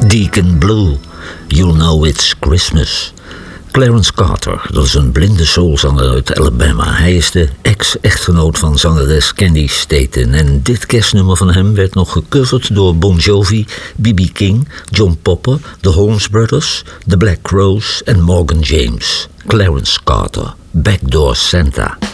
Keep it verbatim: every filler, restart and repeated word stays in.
Deacon Blue, You'll Know It's Christmas. Clarence Carter, dat is een blinde soulzanger uit Alabama. Hij is de ex-echtgenoot van zangeres Candy Staten. En dit kerstnummer van hem werd nog gecoverd door Bon Jovi, B B King, John Popper, The Holmes Brothers, The Black Crowes en Morgan James. Clarence Carter, Backdoor Santa.